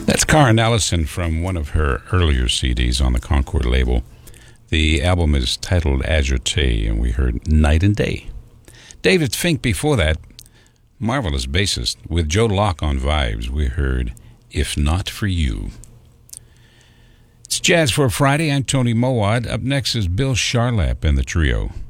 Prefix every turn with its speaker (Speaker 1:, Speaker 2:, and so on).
Speaker 1: That's Karen Ellison from one of her earlier CDs on the Concord label. The album is titled Agite, and we heard Night and Day. David Fink before that, marvelous bassist, with Joe Locke on vibes, we heard If Not For You. It's Jazz for a Friday. I'm Tony Mowat. Up next is Bill Charlap and the Trio.